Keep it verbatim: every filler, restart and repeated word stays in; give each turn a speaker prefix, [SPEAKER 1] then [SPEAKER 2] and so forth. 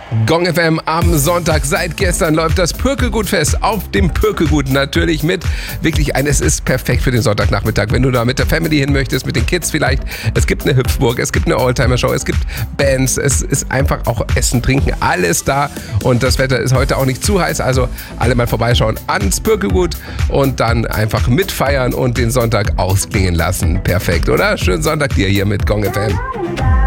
[SPEAKER 1] Gong F M am Sonntag. Seit gestern läuft das Pürkelgutfest auf dem Pürkelgut natürlich mit. Wirklich ein, es ist perfekt für den Sonntagnachmittag, wenn du da mit der Family hin möchtest, mit den Kids vielleicht. Es gibt eine Hüpfburg, es gibt eine Oldtimer-Show, es gibt Bands, es ist einfach auch Essen, Trinken, alles da. Und das Wetter ist heute auch nicht zu heiß, also alle mal vorbeischauen ans Pürkelgut und dann einfach mitfeiern und den Sonntag ausklingen lassen. Perfekt, oder? Schönen Sonntag dir hier mit Gong F M.